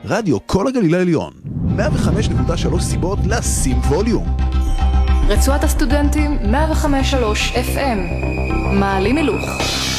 רדיו כל הגליל העליון, 105.3 סיבות לשים ווליום. רצועת הסטודנטים 105.3 FM. מעלים הילוך.